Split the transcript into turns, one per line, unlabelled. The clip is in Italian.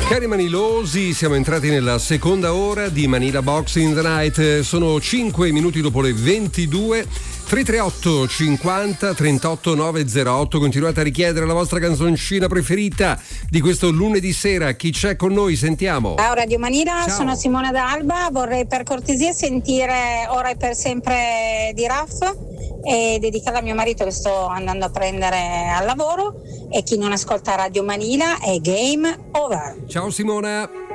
Cari manilosi, siamo entrati nella seconda ora di Manila Boxing the Night. Sono 5 minuti dopo le 22. 338 50 38 908. Continuate a richiedere la vostra canzoncina preferita di questo lunedì sera. Chi c'è con noi? Sentiamo.
Ciao Radio Manila,
Ciao.
Sono Simona d'Alba. Vorrei per cortesia sentire Ora e per sempre di Raff e dedicarla a mio marito che sto andando a prendere al lavoro, e chi non ascolta Radio Manila è Game Over.
Ciao Simona.